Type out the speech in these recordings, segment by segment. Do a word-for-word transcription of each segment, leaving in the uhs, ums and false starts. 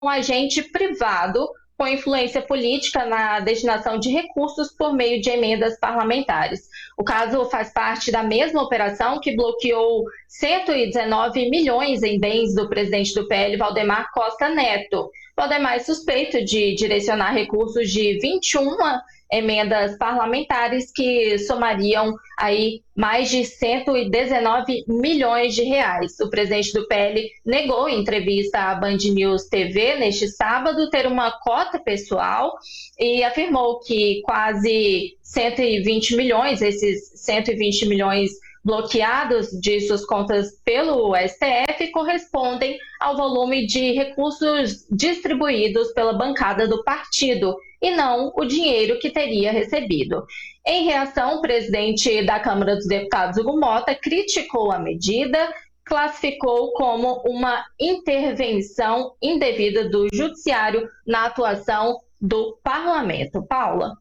um agente privado com influência política na destinação de recursos por meio de emendas parlamentares. O caso faz parte da mesma operação que bloqueou cento e dezenove milhões em bens do presidente do P L, Valdemar Costa Neto. Valdemar é suspeito de direcionar recursos de vinte e uma emendas parlamentares que somariam aí mais de cento e dezenove milhões de reais. O presidente do P L negou em entrevista à Band News T V neste sábado ter uma cota pessoal e afirmou que quase cento e vinte milhões, esses cento e vinte milhões bloqueados de suas contas pelo S T F correspondem ao volume de recursos distribuídos pela bancada do partido e não o dinheiro que teria recebido. Em reação, o presidente da Câmara dos Deputados, Hugo Mota, criticou a medida, classificou como uma intervenção indevida do judiciário na atuação do parlamento. Paula.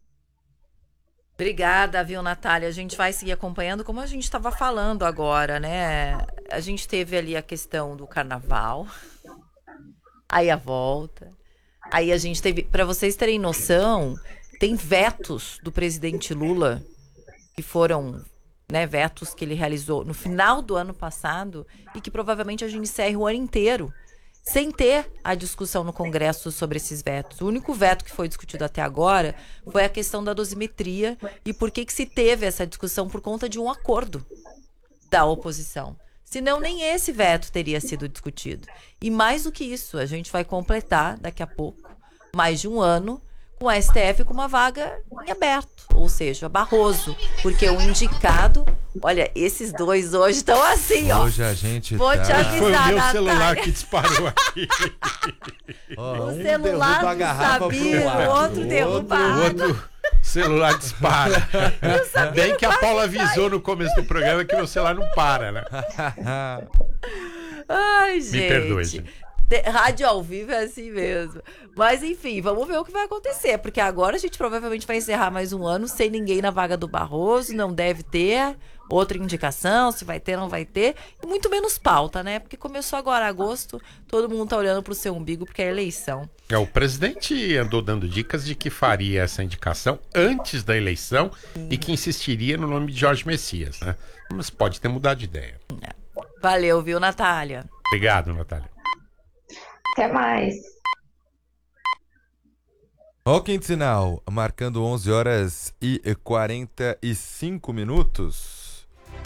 Obrigada, viu, Natália? A gente vai seguir acompanhando, como a gente estava falando agora, né? A gente teve ali a questão do carnaval, aí a volta, aí a gente teve, para vocês terem noção, tem vetos do presidente Lula, que foram, né, vetos que ele realizou no final do ano passado e que provavelmente a gente encerra o ano inteiro sem ter a discussão no Congresso sobre esses vetos. O único veto que foi discutido até agora foi a questão da dosimetria e por que que se teve essa discussão por conta de um acordo da oposição. Senão nem esse veto teria sido discutido. E mais do que isso, a gente vai completar daqui a pouco mais de um ano com a S T F com uma vaga em aberto, ou seja, Barroso, porque o indicado, olha, esses dois hoje estão assim, ó. Hoje a gente Vou tá... te avisar, Foi o meu Natália. celular que disparou aqui. Ó, O um celular derruba a do garrafa pro Sabino, ar, o outro derruba a O água. outro celular dispara. Bem que a Paula avisou no começo do programa que o celular não para, né? Ai, gente. Me perdoe, gente. Te- Rádio ao vivo é assim mesmo. Mas, enfim, vamos ver o que vai acontecer. Porque agora a gente provavelmente vai encerrar mais um ano sem ninguém na vaga do Barroso. Não deve ter outra indicação, se vai ter, não vai ter. E muito menos pauta, né? Porque começou agora agosto, todo mundo tá olhando pro seu umbigo porque é eleição. É, o presidente andou dando dicas de que faria essa indicação antes da eleição e que insistiria no nome de Jorge Messias, né? Mas pode ter mudado de ideia. Valeu, viu, Natália? Obrigado, Natália. Até mais. Ó o quinto sinal, marcando onze horas e quarenta e cinco minutos.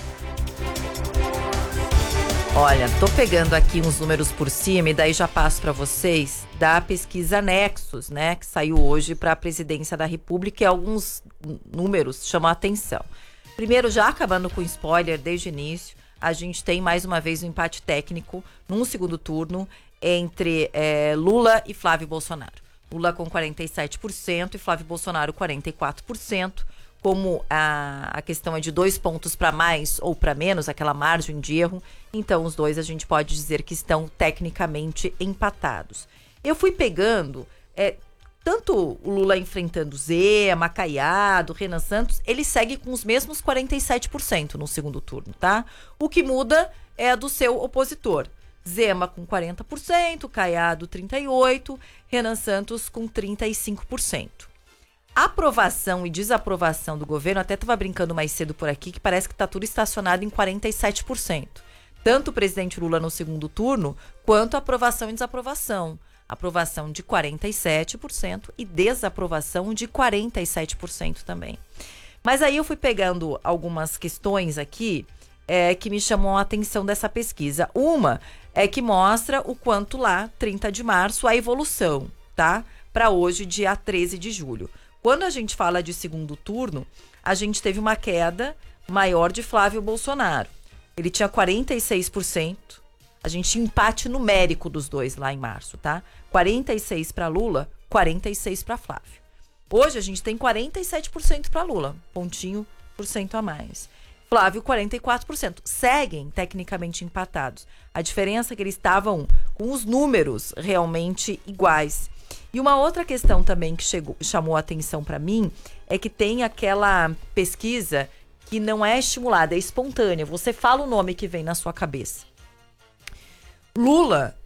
Olha, tô pegando aqui uns números por cima e daí já passo para vocês da pesquisa Nexus, né, que saiu hoje para a presidência da República e alguns números chamam a atenção. Primeiro, já acabando com spoiler desde o início, a gente tem mais uma vez um empate técnico num segundo turno entre é, Lula e Flávio Bolsonaro. Lula com quarenta e sete por cento e Flávio Bolsonaro quarenta e quatro por cento. Como a, a questão é de dois pontos para mais ou para menos, aquela margem de erro, então os dois a gente pode dizer que estão tecnicamente empatados. Eu fui pegando, é, tanto o Lula enfrentando Zema, Caiado, Renan Santos, ele segue com os mesmos quarenta e sete por cento no segundo turno, tá? O que muda é a do seu opositor. Zema com quarenta por cento, Caiado trinta e oito por cento, Renan Santos com trinta e cinco por cento. Aprovação e desaprovação do governo, até estava brincando mais cedo por aqui, que parece que está tudo estacionado em quarenta e sete por cento. Tanto o presidente Lula no segundo turno, quanto a aprovação e desaprovação. Aprovação de quarenta e sete por cento e desaprovação de quarenta e sete por cento também. Mas aí eu fui pegando algumas questões aqui é, que me chamam a atenção dessa pesquisa. Uma é que mostra o quanto lá, trinta de março, a evolução, tá? Para hoje, dia treze de julho. Quando a gente fala de segundo turno, a gente teve uma queda maior de Flávio Bolsonaro. Ele tinha quarenta e seis por cento. A gente tinha empate numérico dos dois lá em março, tá? quarenta e seis para Lula, quarenta e seis para Flávio. Hoje a gente tem quarenta e sete por cento para Lula, pontinho por cento a mais. Flávio, quarenta e quatro por cento. Seguem tecnicamente empatados. A diferença é que eles estavam com os números realmente iguais. E uma outra questão também que chegou, chamou a atenção para mim é que tem aquela pesquisa que não é estimulada, é espontânea. Você fala o nome que vem na sua cabeça. Lula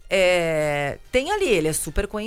é, tem ali, ele é super conhecido.